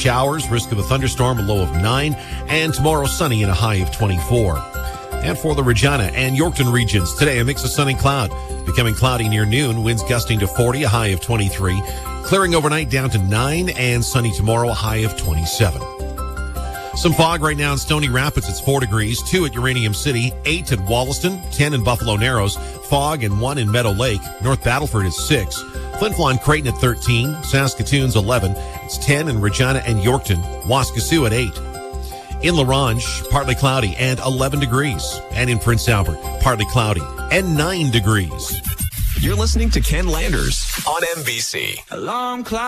showers, risk of a thunderstorm, a low of 9. And tomorrow, sunny and a high of 24. And for the Regina and Yorkton regions, today a mix of sun and cloud. Becoming cloudy near noon, winds gusting to 40, a high of 23. Clearing overnight down to 9, and sunny tomorrow, a high of 27. Some fog right now in Stony Rapids. It's 4 degrees, 2 at Uranium City, 8 at Wollaston, 10 in Buffalo Narrows, fog and 1 in Meadow Lake. North Battleford is 6. Flin Flon Creighton at 13, Saskatoon's 11. It's 10 in Regina and Yorkton, Waskesiu at 8. In La Ronge, partly cloudy and 11 degrees. And in Prince Albert, partly cloudy and 9 degrees. You're listening to Ken Landers on NBC. Alarm clock.